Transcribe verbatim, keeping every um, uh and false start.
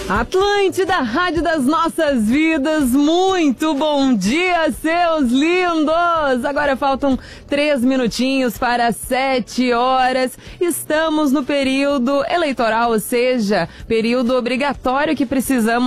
Atlântida, Rádio das Nossas Vidas, muito bom dia, seus lindos! Agora faltam três minutinhos para sete horas. Estamos no período eleitoral, ou seja, período obrigatório que precisamos